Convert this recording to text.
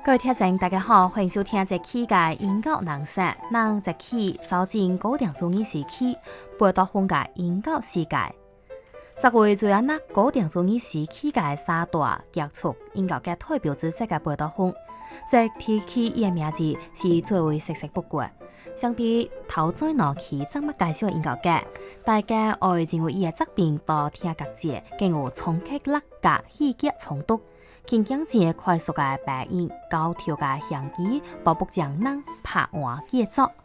各位聽眾，大家好，歡迎收聽這期嘅音樂人生。咱這期走進9點鐘嘅時期，報道風嘅音樂世界。10月最後那9點鐘嘅時期嘅三大結束音樂嘅代表之一嘅報道風，這提起伊嘅名字是最為熟悉不過。相比頭再兩期怎麼介紹音樂嘅，大家愛認為伊嘅作品多聽覺節，更有衝擊力嘅戲劇衝突。輕輕節快速嘅白音，高調嘅響機，步步將人拍換節奏。